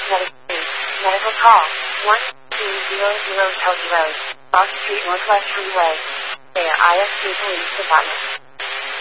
Medical call. 1200 Chelsea Road, Fox Street Northwest Freeway. They are ISD Police Department.